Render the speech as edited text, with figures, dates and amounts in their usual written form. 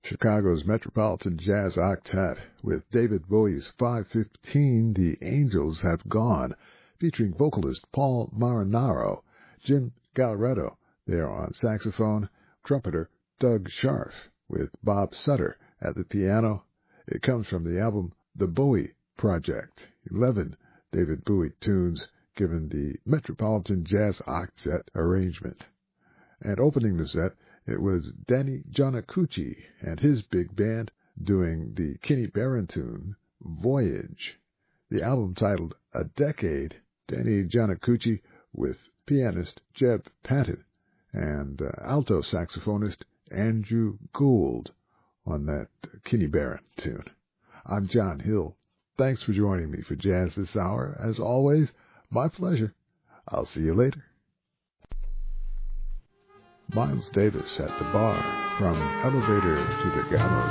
Chicago's Metropolitan Jazz Octet with David Bowie's 515, The Angels Have Gone, featuring vocalist Paul Marinaro, Jim Gallardo there on saxophone, trumpeter Doug Scharf with Bob Sutter at the piano. It comes from the album The Bowie Project, 11 David Bowie tunes given the Metropolitan Jazz Octet arrangement. And opening the set, it was Danny Giannacucci and his big band doing the Kenny Barron tune, Voyage. The album titled A Decade, Danny Giannacucci with pianist Jeb Patton and alto saxophonist Andrew Gould on that Kenny Barron tune. I'm John Hill. Thanks for joining me for Jazz This Hour. As always, my pleasure. I'll see you later. Miles Davis at the bar from Elevator to the Gallows.